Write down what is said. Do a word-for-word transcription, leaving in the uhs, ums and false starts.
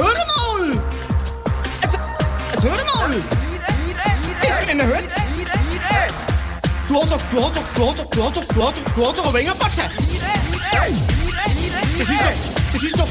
tøttemål! Er tøttemål! Det er simpelthen hørt. Du har så, du har så, du har så, du har så, du har så, du har så vinger på sig. Det sidste, det sidste,